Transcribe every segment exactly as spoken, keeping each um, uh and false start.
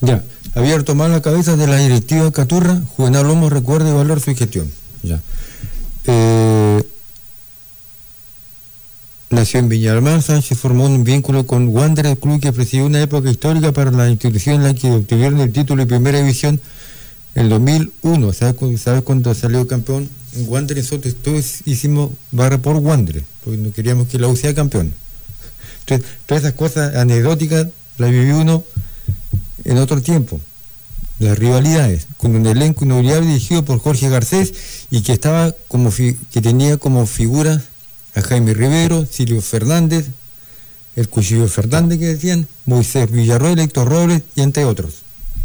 Ya, había tomado la cabeza de la directiva Caturra, Juvenal Olmos recuerda y valora su gestión. Ya. Eh, nació en Viña Sánchez, formó un vínculo con Wander, el club que presidió una época histórica para la institución en la que obtuvieron el título de primera división en el dos mil uno. ¿Sabes, ¿Sabes cuando salió campeón? En Wander nosotros todos hicimos barra por Wander, porque no queríamos que la U sea campeón. Entonces, todas esas cosas anecdóticas las vivió uno en otro tiempo. Las rivalidades, con un elenco inolvidable dirigido por Jorge Garcés y que estaba como fi- que tenía como figuras a Jaime Rivero, Silvio Fernández, el Cuchillo Fernández que decían, Moisés Villarroel, Héctor Robles y entre otros.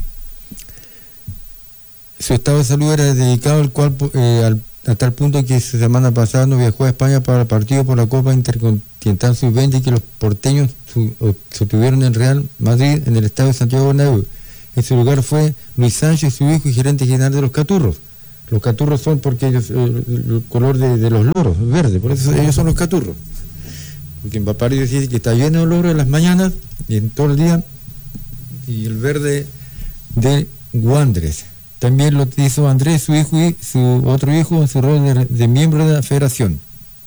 Su estado de salud era dedicado al cual, eh, al, a tal punto que esa semana pasada no viajó a España para el partido por la Copa Intercontinental sub veinte que los porteños su, sostuvieron en Real Madrid en el estadio de Santiago Bernabéu. En su lugar fue Luis Sánchez, su hijo y gerente general de los Caturros. Los Caturros son porque ellos, eh, el color de, de los loros, verde, por eso ellos son los Caturros. Porque en Papario dice que está lleno de loros en las mañanas y en todo el día, y el verde de Wanderers. También lo hizo Andrés, su hijo y su otro hijo, en su rol de, de miembro de la federación.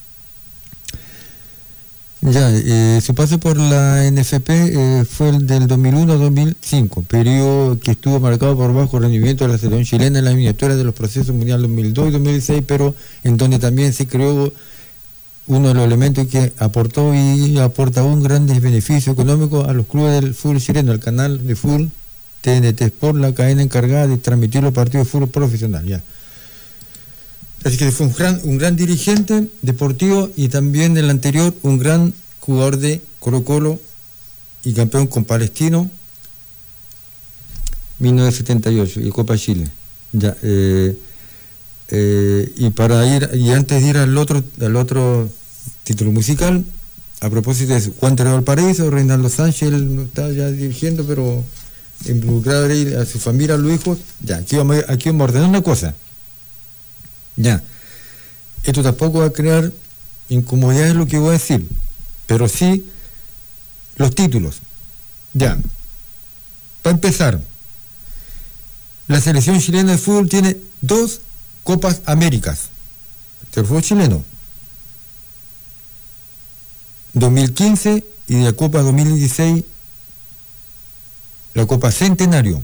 Ya, eh, su paso por la N F P eh, fue el del dos mil uno a dos mil cinco, periodo que estuvo marcado por bajo rendimiento de la selección chilena en la miniatura de los procesos mundiales dos mil dos y dos mil seis, pero en donde también se creó uno de los elementos que aportó y aporta un gran beneficio económico a los clubes del fútbol chileno, el canal de fútbol T N T Sport, la cadena encargada de transmitir los partidos de fútbol profesional. Ya. Así que fue un gran, un gran dirigente deportivo y también el anterior un gran jugador de Colo Colo y campeón con Palestino mil novecientos setenta y ocho y Copa Chile. Ya, eh, eh, y para ir y antes de ir al otro al otro título musical, a propósito de Juan Terrero Valparaíso, Reinaldo Sánchez, él no está ya dirigiendo, pero involucrado a su familia, a los hijos. Ya, aquí vamos, aquí vamos a ordenar una cosa. Ya, esto tampoco va a crear incomodidades lo que voy a decir, pero sí los títulos. Ya, para empezar, la selección chilena de fútbol tiene dos Copas Américas del fútbol chileno, dos mil quince y de la Copa dos mil dieciséis, la Copa Centenario.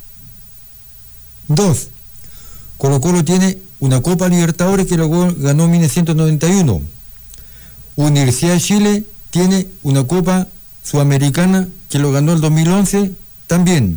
Dos, Colo Colo tiene una Copa Libertadores que luego ganó en mil novecientos noventa y uno. Universidad de Chile tiene una Copa Sudamericana que lo ganó el dos mil once también.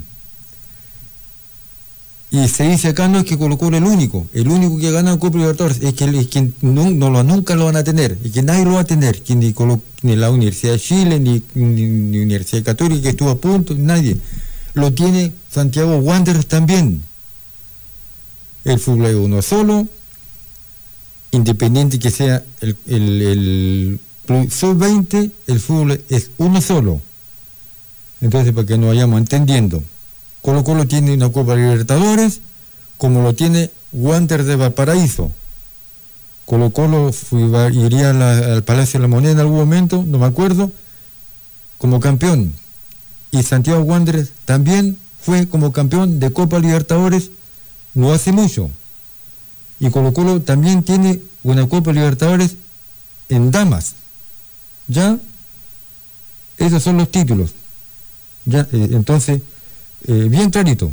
Y se dice acá no es que Colo Colo es el único, el único que gana Copa Libertadores, es que, es que no, no lo, nunca lo van a tener, y que nadie lo va a tener, que ni, Colo, ni la Universidad de Chile, ni, ni, ni Universidad Católica que estuvo a punto, nadie. Lo tiene Santiago Wanderers también. El fútbol es uno solo, independiente que sea el, el, el sub veinte, el fútbol es uno solo. Entonces, para que nos vayamos entendiendo, Colo Colo tiene una Copa Libertadores, como lo tiene Wanderers de Valparaíso. Colo Colo fui, iría a la, al Palacio de la Moneda en algún momento, no me acuerdo, como campeón. Y Santiago Wanderers también fue como campeón de Copa Libertadores no hace mucho. Y Colo Colo también tiene una Copa Libertadores en damas. ¿Ya? Esos son los títulos. ¿Ya? Eh, entonces, eh, bien clarito.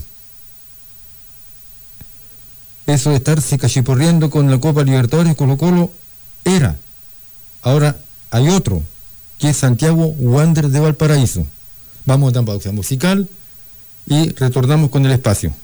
Eso de estarse cachiporreando con la Copa Libertadores, Colo Colo era. Ahora hay otro, que es Santiago Wanderers de Valparaíso. Vamos a dar pausa musical y retornamos con el espacio.